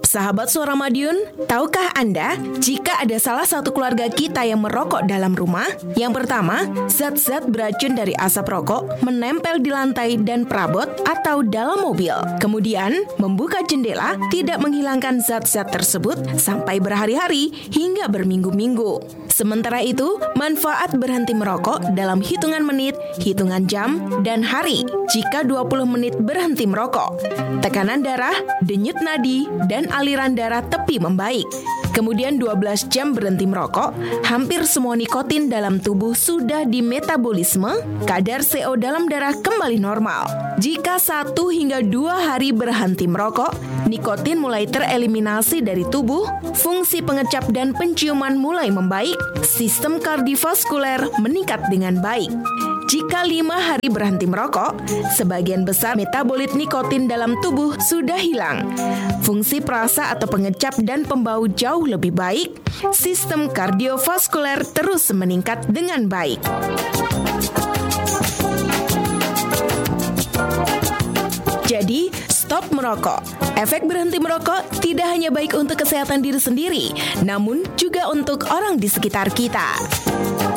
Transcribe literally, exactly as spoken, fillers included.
Sahabat Suara Madiun, tahukah Anda jika ada salah satu keluarga kita yang merokok dalam rumah? Yang pertama, zat-zat beracun dari asap rokok menempel di lantai dan perabot atau dalam mobil. Kemudian, membuka jendela tidak menghilangkan zat-zat tersebut sampai berhari-hari hingga berminggu-minggu. Sementara itu, manfaat berhenti merokok dalam hitungan menit, hitungan jam, dan hari. Jika dua puluh menit berhenti merokok, tekanan darah, denyut nadi, dan aliran darah tepi membaik. Kemudian dua belas jam berhenti merokok, hampir semua nikotin dalam tubuh sudah dimetabolisme, kadar C O dalam darah kembali normal. Jika satu hingga dua hari berhenti merokok, nikotin mulai tereliminasi dari tubuh, fungsi pengecap dan penciuman mulai membaik, sistem kardiovaskuler meningkat dengan baik. Jika lima hari berhenti merokok, sebagian besar metabolit nikotin dalam tubuh sudah hilang. Fungsi perasa atau pengecap dan pembau jauh lebih baik. Sistem kardiovaskuler terus meningkat dengan baik. Jadi, stop merokok. Efek berhenti merokok tidak hanya baik untuk kesehatan diri sendiri, namun juga untuk orang di sekitar kita.